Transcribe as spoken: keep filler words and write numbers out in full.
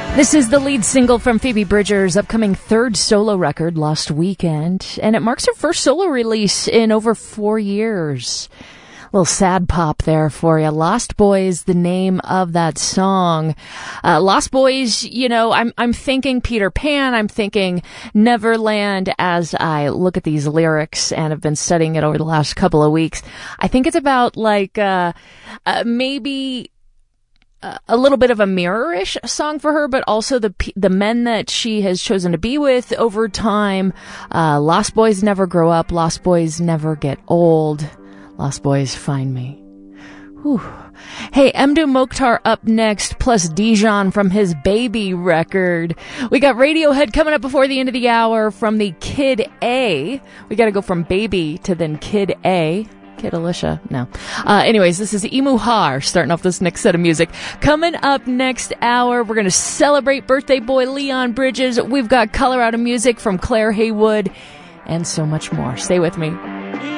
This is the lead single from Phoebe Bridgers' upcoming third solo record, Lost Weekend, and it marks her first solo release in over four years. A little sad pop there for you. Lost Boys, the name of that song. Uh, Lost Boys, you know, I'm I'm thinking Peter Pan, I'm thinking Neverland as I look at these lyrics and have been studying it over the last couple of weeks. I think it's about like uh, uh maybe a little bit of a mirror-ish song for her, but also the the men that she has chosen to be with over time. Uh, Lost Boys never grow up. Lost Boys never get old. Lost Boys find me. Whew. Hey, Mdou Moctar up next, plus Dijon from his Baby record. We got Radiohead coming up before the end of the hour from the Kid A. We gotta go from Baby to then Kid A. Kid Alicia? No. Uh, anyways, this is Emu Har starting off this next set of music. Coming up next hour, we're going to celebrate birthday boy Leon Bridges. We've got Color Out of Music from Claire Haywood and so much more. Stay with me.